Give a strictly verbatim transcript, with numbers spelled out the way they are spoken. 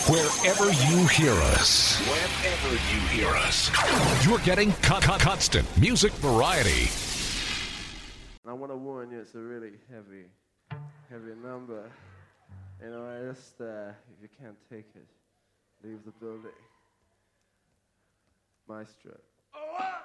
Wherever you hear us, wherever you hear us, you're getting con- con- constant music variety. I want to warn you, it's a really heavy, heavy number. You know, I just, uh, if you can't take it, leave the building. Maestro. Oh, wow.